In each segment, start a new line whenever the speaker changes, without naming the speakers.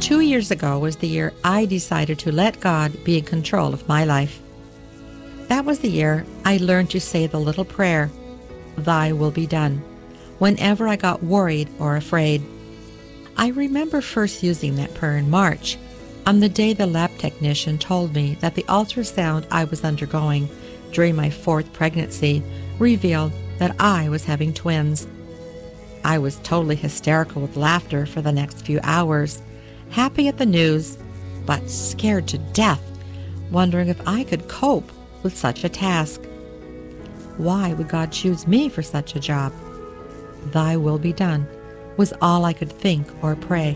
2 years ago was the year I decided to let God be in control of my life. That was the year I learned to say the little prayer, "Thy will be done," whenever I got worried or afraid. I remember first using that prayer in March, on the day the lab technician told me that the ultrasound I was undergoing during my 4th pregnancy revealed that I was having twins. I was totally hysterical with laughter for the next few hours, happy at the news, but scared to death, wondering if I could cope with such a task. Why would God choose me for such a job? "Thy will be done" was all I could think or pray.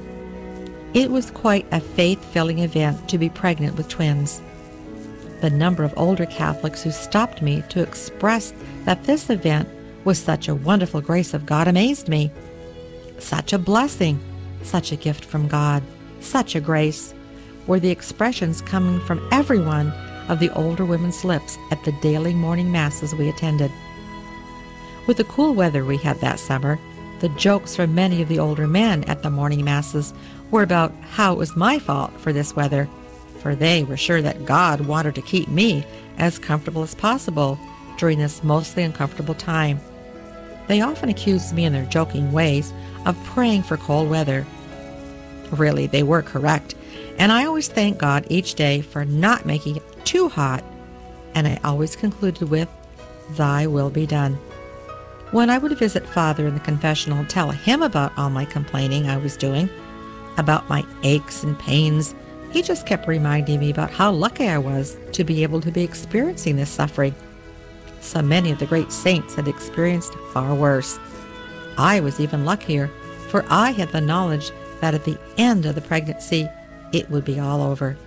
It was quite a faith-filling event to be pregnant with twins. The number of older Catholics who stopped me to express that this event was such a wonderful grace of God amazed me. Such a blessing, such a gift from God, such a grace, were the expressions coming from every one of the older women's lips at the daily morning masses we attended. With the cool weather we had that summer, the jokes from many of the older men at the morning masses were about how it was my fault for this weather, for they were sure that God wanted to keep me as comfortable as possible during this mostly uncomfortable time. They often accused me in their joking ways of praying for cold weather. Really, they were correct, and I always thank God each day for not making it too hot, and I always concluded with, "Thy will be done." When I would visit Father in the confessional and tell him about all my complaining I was doing, about my aches and pains, he just kept reminding me about how lucky I was to be able to be experiencing this suffering. So many of the great saints had experienced far worse. I was even luckier, for I had the knowledge that at the end of the pregnancy, it would be all over.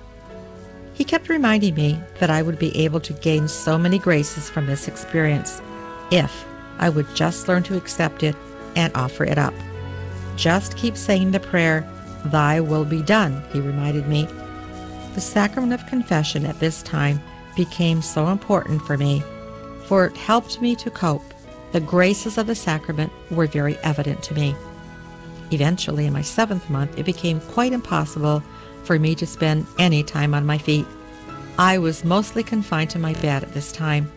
He kept reminding me that I would be able to gain so many graces from this experience if I would just learn to accept it and offer it up. Just keep saying the prayer, "Thy will be done," he reminded me. The sacrament of confession at this time became so important for me, for it helped me to cope. The graces of the sacrament were very evident to me. Eventually, in my 7th month, it became quite impossible for me to spend any time on my feet. I was mostly confined to my bed at this time.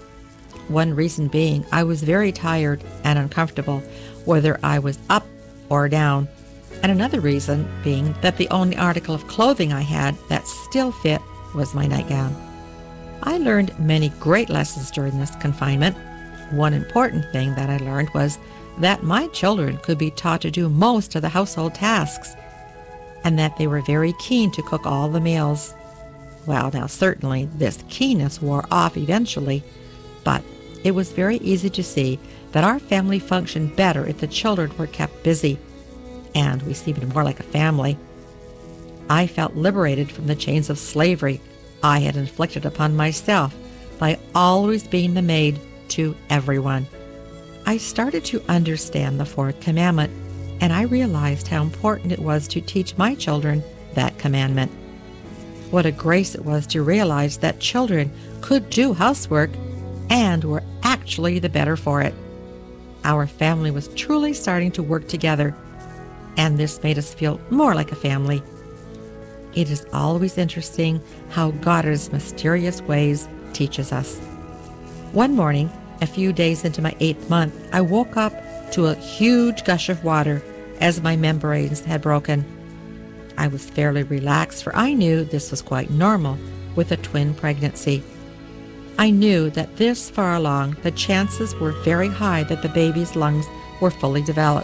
One reason being I was very tired and uncomfortable, whether I was up or down, and another reason being that the only article of clothing I had that still fit was my nightgown. I learned many great lessons during this confinement. One important thing that I learned was that my children could be taught to do most of the household tasks, and that they were very keen to cook all the meals. Well, now certainly this keenness wore off eventually, but it was very easy to see that our family functioned better if the children were kept busy, and we seemed more like a family. I felt liberated from the chains of slavery I had inflicted upon myself by always being the maid to everyone. I started to understand the 4th commandment, and I realized how important it was to teach my children that commandment. What a grace it was to realize that children could do housework and were actually the better for it. Our family was truly starting to work together, and this made us feel more like a family. It is always interesting how God in His mysterious ways teaches us. One morning, a few days into my 8th month, I woke up to a huge gush of water as my membranes had broken. I was fairly relaxed, for I knew this was quite normal with a twin pregnancy. I knew that this far along, the chances were very high that the baby's lungs were fully developed.